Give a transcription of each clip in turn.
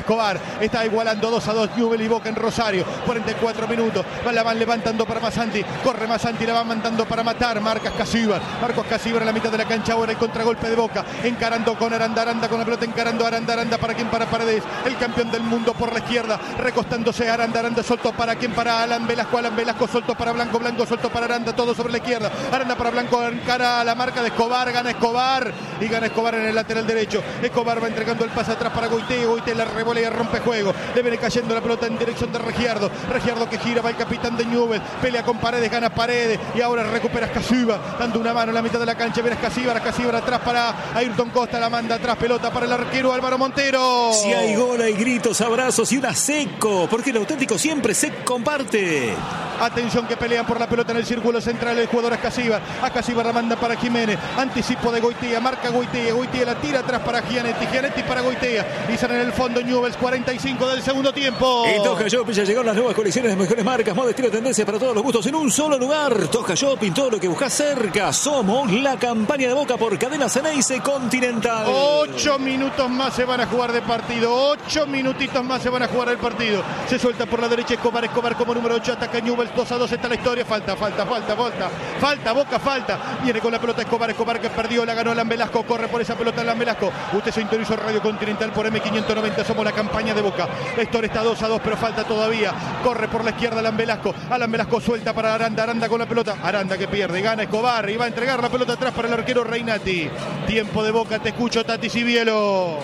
Escobar. Está igualando 2-2 Newell's y Boca en Rosario. 44 minutos. La van levantando para Masanti. Corre Masanti, la van mandando para matar. Marcos Casíbar en la mitad de la cancha. Ahora el contragolpe de Boca. Encarando con Aranda. Aranda con la pelota. Encarando Aranda. Aranda para quien, para Paredes. El campeón del mundo por la izquierda. Recostándose Aranda. Aranda soltó para quien, para Alan Velasco. Alan Velasco soltó para Blanco. Blanco soltó para Aranda. Todo sobre la izquierda. Aranda para Blanco. Encara a la marca de Escobar. Gana Escobar. Y gana Escobar en el lateral derecho. Escobar va entregando el pase atrás para Goitea. Goitea la revolea, rompe juego. Le viene cayendo la pelota en dirección de Regiardo. Regiardo que gira, va el capitán de Newell's. Pelea con Paredes, gana Paredes. Y ahora recupera Escasiba, dando una mano en la mitad de la cancha. Viene Escasiba atrás para Ayrton Costa. La manda atrás, pelota para el arquero Álvaro Montero. Si hay gol, hay gritos, abrazos y una seco. Porque el auténtico siempre se comparte. Atención que pelean por la pelota en el círculo central. El jugador Escasiba. Escasiba la manda para Jiménez. Anticipo de Goitea. Marca Goitea. Goitea la tira atrás para Gianetti. Gianetti para Goitea. Y sale en el fondo Newell's. 45 del segundo tiempo. En Toja Shopping ya llegaron las nuevas colecciones de mejores marcas, moda, estilo, tendencias para todos los gustos en un solo lugar. Toja Shopping, todo lo que buscas cerca. Somos la campaña de Boca por Cadena Ceneice Continental. 8 minutos más se van a jugar de partido. 8 minutitos más se van a jugar el partido. Se suelta por la derecha Escobar. Escobar como número 8. Ataca Newell's. 2-2 está la historia. Falta. Boca falta. Viene con la pelota Escobar. Escobar que perdió. La ganó Alan Velasco. Corre por esa pelota Alan Velasco. Usted se sintonizó Radio Continental por M590. Somos la campaña de Boca. La historia está 2-2, pero falta todavía. Corre por la izquierda Alan Velasco. Alan Velasco suelta para Aranda. Aranda con la pelota. Aranda que pierde. Gana Escobar y va a entregar la pelota atrás para el arquero Reinati. Tiempo de Boca. Te escucho, Tati Sibielo.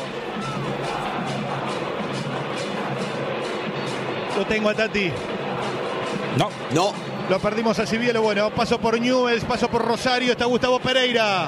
Lo tengo a Tati. No. Lo perdimos a Sibielo. Bueno, paso por Newell's, paso por Rosario. Está Gustavo Pereira.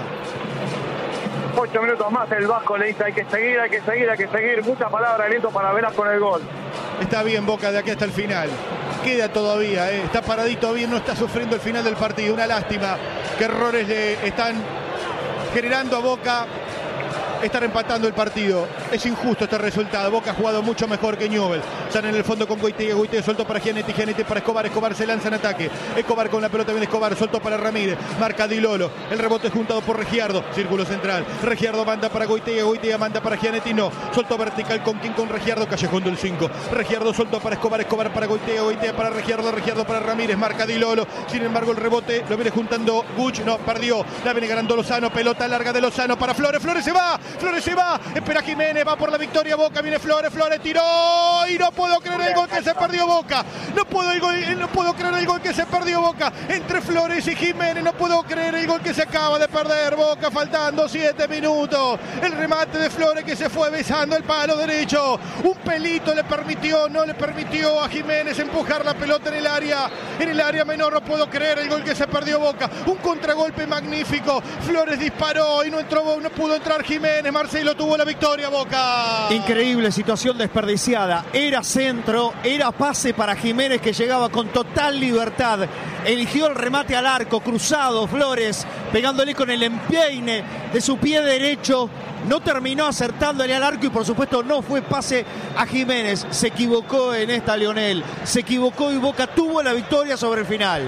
8 minutos más, el Vasco le dice hay que seguir. Mucha palabra de aliento para Velasco con el gol. Está bien Boca de aquí hasta el final. Queda todavía, está paradito bien, no está sufriendo el final del partido. Una lástima que errores le están generando a Boca estar empatando el partido. Es injusto este resultado. Boca ha jugado mucho mejor que Newell's. Están en el fondo con Goitea. Goitea soltó para Gianetti. Gianetti para Escobar. Escobar se lanza en ataque. Escobar con la pelota. Viene Escobar. Soltó para Ramírez. Marca Di Lolo. El rebote es juntado por Regiardo. Círculo central. Regiardo manda para Goitea. Goitea manda para Gianetti. No. Soltó vertical con quién, con Regiardo. Callejón del 5. Regiardo soltó para Escobar. Escobar para Goitea. Goitea para Regiardo. Regiardo para Ramírez. Marca Di Lolo. Sin embargo, el rebote lo viene juntando Guch. No, perdió. La viene ganando Lozano. Pelota larga de Lozano para Flores. Flores se va. Espera Jiménez, va por la victoria Boca, viene Flores, tiró y no puedo creer el gol que se perdió Boca. No puedo creer el gol que se perdió Boca. Entre Flores y Jiménez no puedo creer el gol que se acaba de perder Boca, faltando 7 minutos. El remate de Flores que se fue besando el palo derecho. Un pelito no le permitió a Jiménez empujar la pelota en el área menor. No puedo creer el gol que se perdió Boca. Un contragolpe magnífico. Flores disparó y no pudo entrar Jiménez. Marcelo tuvo la victoria Boca. Increíble situación desperdiciada. Era centro, era pase para Jiménez que llegaba con total libertad. Eligió el remate al arco, cruzado, Flores, pegándole con el empeine de su pie derecho. No terminó acertándole al arco y por supuesto no fue pase a Jiménez. Se equivocó en esta Lionel. Se equivocó y Boca tuvo la victoria sobre el final.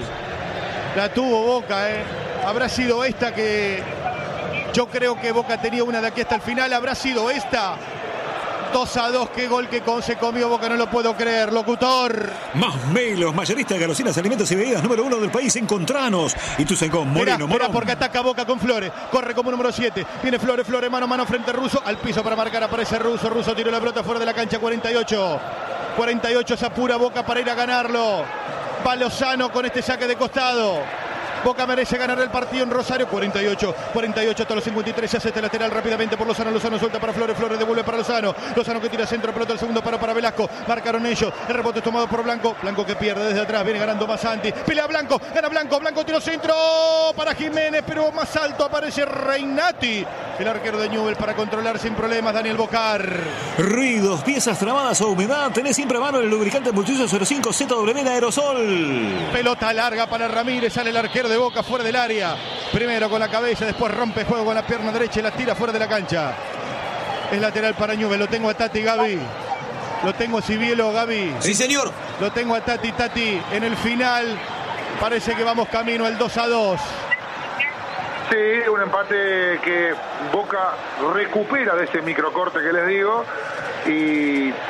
La tuvo Boca, Habrá sido esta que... Yo creo que Boca tenía una de aquí hasta el final. ¿Habrá sido esta? 2-2, qué gol que se comió Boca, no lo puedo creer, locutor. Más Melos, mayorista de galosinas, alimentos y bebidas número 1 del país. Encontranos. Y tú con Moreno. Mirá porque ataca Boca con Flores. Corre como número 7. Viene Flores, mano a mano frente a Russo. Al piso para marcar, aparece Russo. Russo tiró la pelota fuera de la cancha, 48. 48 se apura Boca para ir a ganarlo. Va Lozano con este saque de costado. Boca merece ganar el partido en Rosario. 48 hasta los 53. Se hace este lateral rápidamente por Lozano. Lozano suelta para Flores. Flores devuelve para Lozano. Lozano que tira centro. Pelota al segundo para Velasco. Marcaron ellos. El rebote es tomado por Blanco. Blanco que pierde desde atrás. Viene ganando Masanti. Pelea Blanco. Gana Blanco. Blanco tiro centro para Jiménez. Pero más alto aparece Reinati. El arquero de Newell's para controlar sin problemas. Daniel Bocar. Ruidos, piezas tramadas o humedad. Tenés siempre a mano el lubricante multiuso 05 ZW Aerosol. Pelota larga para Ramírez. Sale el arquero de Boca fuera del área. Primero con la cabeza, después rompe juego con la pierna derecha y la tira fuera de la cancha. Es lateral para Newell's. Lo tengo a Tati, Gaby. Lo tengo a Sibielo, Gaby. Sí, señor. Lo tengo a Tati. En el final parece que vamos camino al 2-2. Sí, un empate que Boca recupera de ese microcorte que les digo y